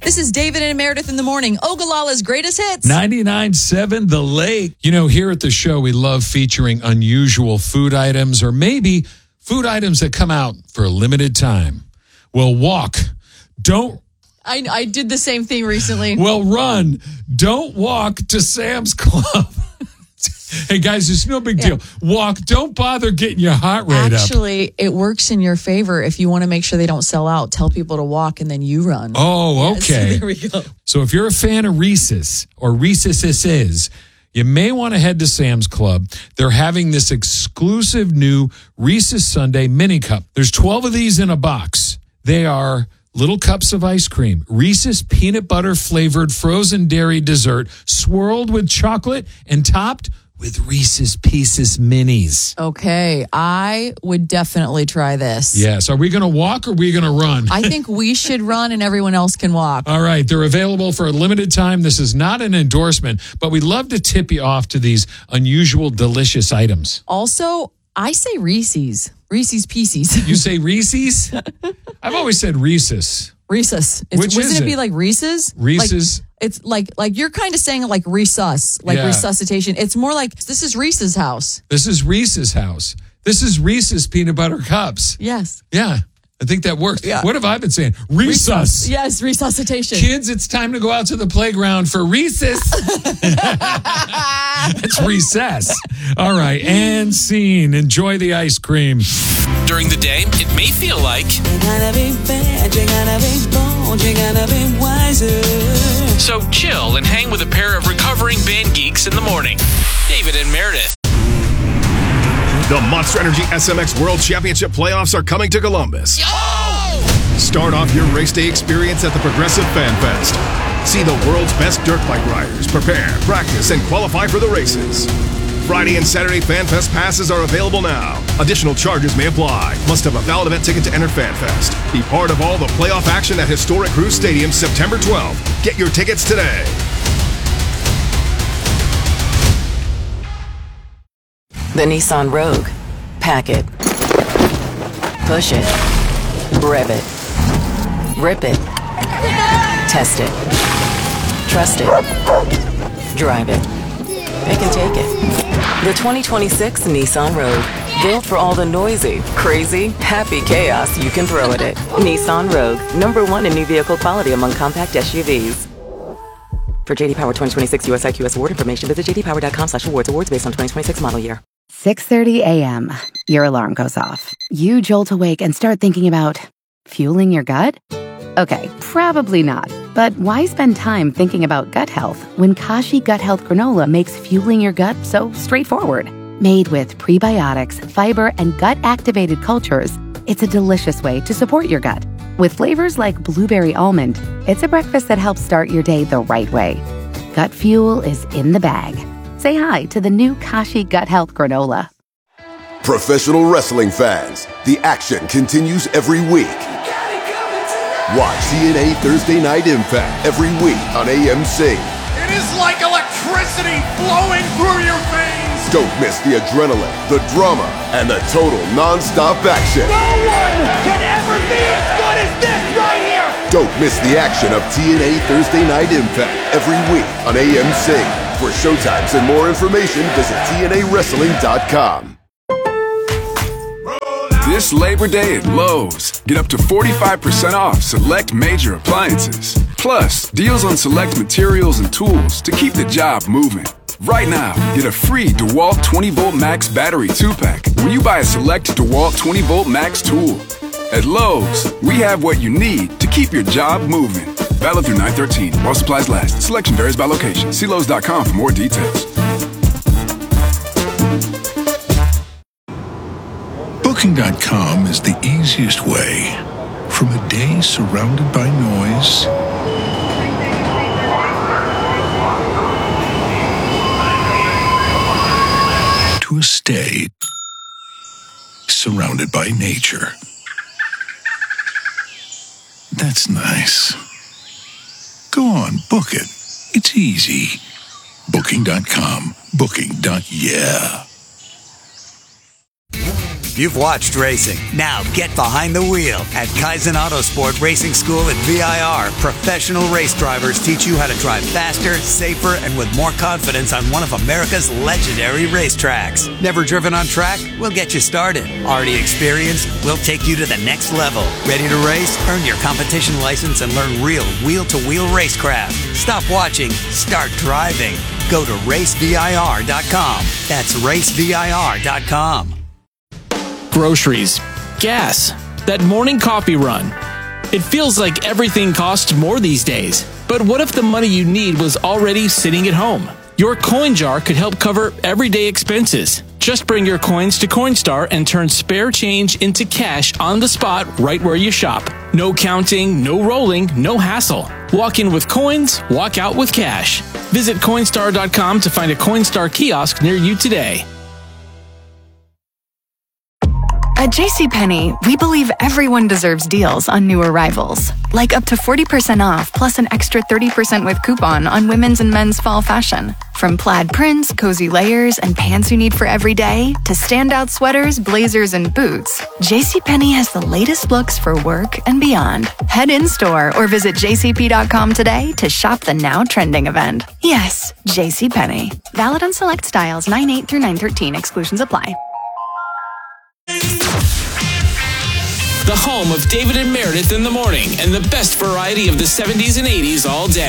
This is David and Meredith in the morning. Ogallala's greatest hits. 99.7 The Lake. You know, here at the show, we love featuring unusual food items or maybe food items that come out for a limited time. Well, walk. Don't. I did the same thing recently. Well, run. Don't walk to Sam's Club. Hey, guys, it's no big deal. Walk. Don't bother getting your heart rate up. Actually, it works in your favor if you want to make sure they don't sell out. Tell people to walk and then you run. Oh, okay. Yes, there we go. So if you're a fan of Reese's or Reese's, you may want to head to Sam's Club. They're having this exclusive new Reese's Sundae mini cup. There's 12 of these in a box. They are little cups of ice cream, Reese's peanut butter flavored frozen dairy dessert, swirled with chocolate and topped with Reese's Pieces minis. Okay, I would definitely try this. Yes. Are we going to walk or are we going to run? I think we should run and everyone else can walk. All right. They're available for a limited time. This is not an endorsement, but we'd love to tip you off to these unusual, delicious items. Also, I say Reese's. Reese's Pieces. You say Reese's? I've always said Reese's. Reese's. Which Wouldn't is it be it? like Reese's? Reese's. It's like you're kind of saying like resus, like resuscitation. It's more like this is Reese's house. This is Reese's house. This is Reese's peanut butter cups. Yes. Yeah. I think that works. Yeah. What have I been saying? Resus. Yes, resuscitation. Kids, it's time to go out to the playground for Reese's. It's recess. All right. And scene. Enjoy the ice cream. During the day, it may feel like You gotta be bad, you gotta be bold, you gotta be wiser. so chill and hang with a pair of recovering band geeks in the morning. David and Meredith. The Monster Energy SMX World Championship playoffs are coming to Columbus. Start off your race day experience at the Progressive Fan Fest. See the world's best dirt bike riders prepare, practice, and qualify for the races. Friday and Saturday Fan Fest passes are available now. Additional charges may apply. Must have a valid event ticket to enter Fan Fest. Be part of all the playoff action at historic Cruz Stadium September 12th. Get your tickets today. The Nissan Rogue. Pack it. Push it. Rev it. Rip it. Test it. Trust it. Drive it. Pick and take it. The 2026 Nissan Rogue. Built for all the noisy, crazy, happy chaos you can throw at it. Nissan Rogue. #1 in new vehicle quality among compact SUVs. For JD Power 2026 US IQS award information, visit jdpower.com/awards. Awards based on 2026 model year. 6:30 a.m. Your alarm goes off. You jolt awake and start thinking about fueling your gut? Okay, probably not. But why spend time thinking about gut health when Kashi Gut Health Granola makes fueling your gut so straightforward? Made with prebiotics, fiber, and gut-activated cultures, it's a delicious way to support your gut. With flavors like blueberry almond, it's a breakfast that helps start your day the right way. Gut fuel is in the bag. Say hi to the new Kashi Gut Health Granola. Professional wrestling fans, the action continues every week. Watch TNA Thursday Night Impact every week on AMC. It is like electricity flowing through your veins. Don't miss the adrenaline, the drama, and the total non-stop action. No one can ever be as good as this right here. Don't miss the action of TNA Thursday Night Impact every week on AMC. For showtimes and more information, visit TNAWrestling.com. This Labor Day at Lowe's. Get up to 45% off select major appliances. Plus, deals on select materials and tools to keep the job moving. Right now, get a free DeWalt 20-volt Max battery 2-pack when you buy a select DeWalt 20-volt Max tool. At Lowe's, we have what you need to keep your job moving. Valid through 9/13 while supplies last. Selection varies by location. See Lowe's.com for more details. Booking.com is the easiest way. From a day surrounded by noise to a stay surrounded by nature. That's nice. Go on, book it. It's easy. Booking.com. Booking.yeah. you've watched racing. Now get behind the wheel at Kaizen Autosport Racing School at VIR. Professional race drivers teach you how to drive faster, safer, and with more confidence on one of America's legendary racetracks. Never driven on track? We'll get you started. Already experienced? We'll take you to the next level. Ready to race? Earn your competition license and learn real wheel-to-wheel racecraft. Stop watching. Start driving. Go to racevir.com. That's racevir.com. Groceries, gas, that morning coffee run. It feels like everything costs more these days. But what if the money you need was already sitting at home? Your coin jar could help cover everyday expenses. Just bring your coins to Coinstar and turn spare change into cash on the spot right where you shop. No counting, no rolling, no hassle. Walk in with coins, walk out with cash. Visit Coinstar.com to find a Coinstar kiosk near you today. At JCPenney, we believe everyone deserves deals on new arrivals. Like up to 40% off plus an extra 30% with coupon on women's and men's fall fashion. From plaid prints, cozy layers, and pants you need for every day, to standout sweaters, blazers, and boots, JCPenney has the latest looks for work and beyond. Head in-store or visit jcp.com today to shop the now trending event. Yes, JCPenney. Valid on select styles 9/8 through 9/13. Exclusions apply. The home of David and Meredith in the morning and the best variety of the 70s and 80s all day.